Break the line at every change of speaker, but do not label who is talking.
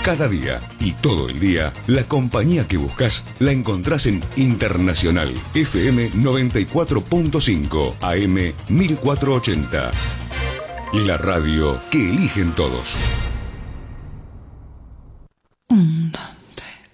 Cada día y todo el día, la compañía que buscas la encontrás en Internacional FM 94.5 AM 1480. La radio que eligen todos.